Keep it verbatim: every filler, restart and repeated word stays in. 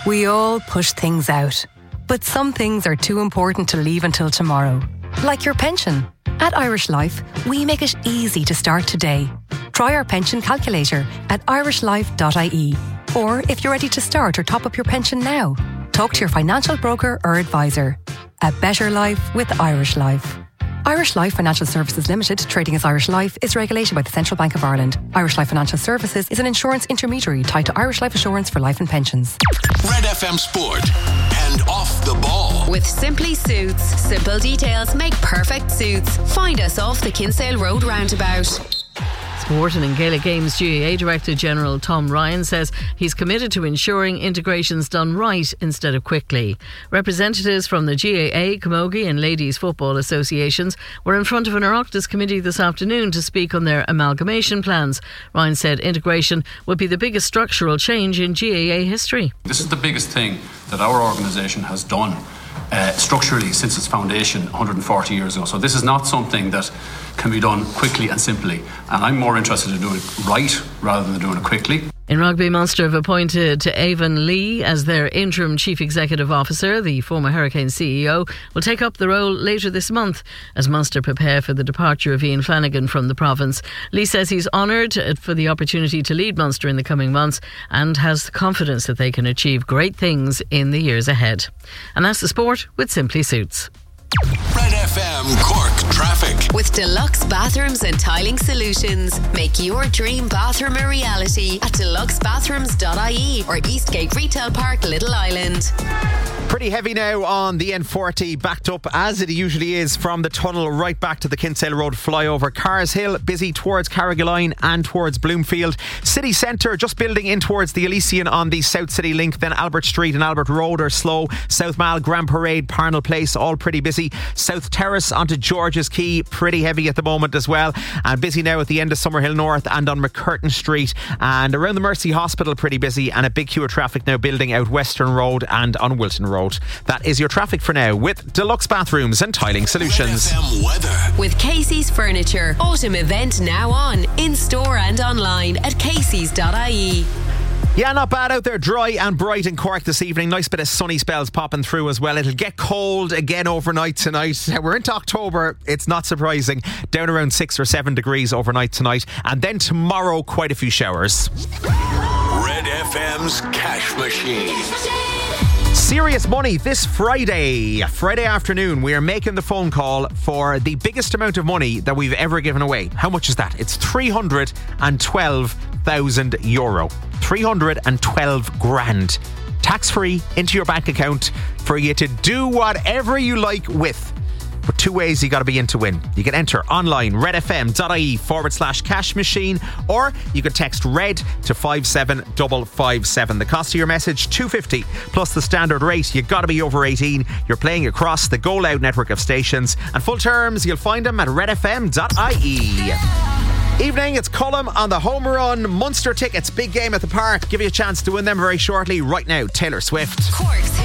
We all push things out, but some things are too important to leave until tomorrow. Like your pension. At Irish Life, we make it easy to start today. Try our pension calculator at irish life dot I E. Or if you're ready to start or top up your pension now, talk to your financial broker or advisor. A better life with Irish Life. Irish Life Financial Services Limited, trading as Irish Life, is regulated by the Central Bank of Ireland. Irish Life Financial Services is an insurance intermediary tied to Irish Life Assurance for life and pensions. Red F M Sport and Off the Ball. With Simply Suits. Simple details make perfect suits. Find us off the Kinsale Road roundabout. Sport and Gaelic Games G A A Director General Tom Ryan says he's committed to ensuring integration's done right instead of quickly. Representatives from the G A A, Camogie and Ladies Football Associations were in front of an Oireachtas committee this afternoon to speak on their amalgamation plans. Ryan said integration would be the biggest structural change in G A A history. This is the biggest thing that our organisation has done Uh, structurally since its foundation one hundred forty years ago. So this is not something that can be done quickly and simply, and I'm more interested in doing it right rather than doing it quickly. In rugby, Munster have appointed Avon Lee as their interim chief executive officer. The former Hurricane C E O will take up the role later this month as Munster prepare for the departure of Ian Flanagan from the province. Lee says he's honoured for the opportunity to lead Munster in the coming months and has confidence that they can achieve great things in the years ahead. And that's the sport with Simply Suits. Red F M Cork traffic. With Deluxe Bathrooms and Tiling Solutions. Make your dream bathroom a reality at deluxe bathrooms dot I E or Eastgate Retail Park, Little Island. Pretty heavy now on the N forty, backed up as it usually is from the tunnel right back to the Kinsale Road flyover. Cars Hill busy towards Carrigaline and towards Bloomfield. City Centre just building in towards the Elysian on the South City link. Then Albert Street and Albert Road are slow. South Mall, Grand Parade, Parnell Place all pretty busy. South Terrace onto George's Quay, pretty heavy at the moment as well. And busy now at the end of Summerhill North and on McCurtain Street. And around the Mercy Hospital pretty busy, and a big queue of traffic now building out Western Road and on Wilton Road. That is your traffic for now with Deluxe Bathrooms and Tiling Solutions. Red F M weather. With Casey's Furniture. Autumn event now on. In store and online at caseys dot I E. Yeah, not bad out there. Dry and bright in Cork this evening. Nice bit of sunny spells popping through as well. It'll get cold again overnight tonight. We're into October. It's not surprising. Down around six or seven degrees overnight tonight. And then tomorrow, quite a few showers. Red F M's Cash Machine. Serious money this Friday. Friday afternoon, we are making the phone call for the biggest amount of money that we've ever given away. How much is that? It's three hundred twelve thousand euro. three hundred twelve grand. Tax free into your bank account for you to do whatever you like with. But two ways you got to be in to win. You can enter online, redfm.ie forward slash cash machine, or you can text RED to five seven five five seven. The cost of your message, two hundred fifty plus the standard rate. You got to be over eighteen. You're playing across the Go Loud network of stations. And full terms, you'll find them at redfm dot I E. Evening, it's Cullum on the home run. Munster tickets, big game at the park. Give you a chance to win them very shortly. Right now, Taylor Swift. Cork's